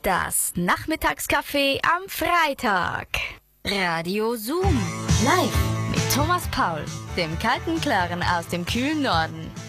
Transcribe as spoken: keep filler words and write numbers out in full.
Das Nachmittagscafé am Freitag. Radio Zoom. Live mit Thomas Paul, dem kalten Klaren aus dem kühlen Norden.